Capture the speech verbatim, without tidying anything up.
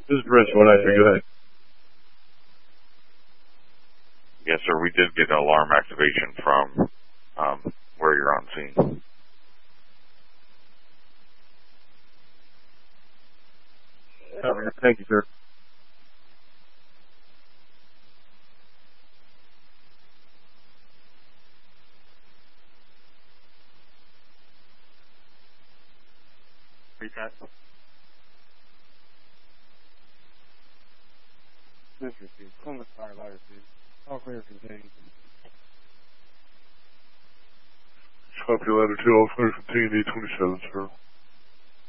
This is Prince. What I go ahead. Yes, sir. We did get alarm activation from um, where you're on scene. Thank you, sir. Mister Steve, Columbus Fire Lighter, please. All clear contained. Copy letter two, all clear contained, eight twenty-seven, sir.